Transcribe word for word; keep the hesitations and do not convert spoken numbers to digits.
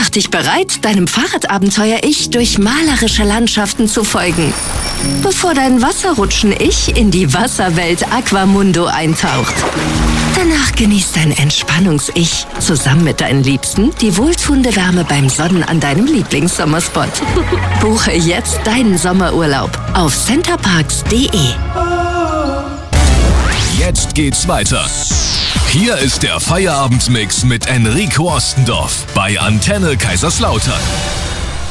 Mach dich bereit, deinem Fahrradabenteuer-Ich durch malerische Landschaften zu folgen, bevor dein Wasserrutschen-Ich in die Wasserwelt Aquamundo eintaucht. Danach genießt dein Entspannungs-Ich zusammen mit deinen Liebsten die wohltuende Wärme beim Sonnen an deinem Lieblingssommerspot. Buche jetzt deinen Sommerurlaub auf centerparks punkt de. Jetzt geht's weiter. Hier ist der Feierabendmix mit Enrico Ostendorf bei Antenne Kaiserslautern.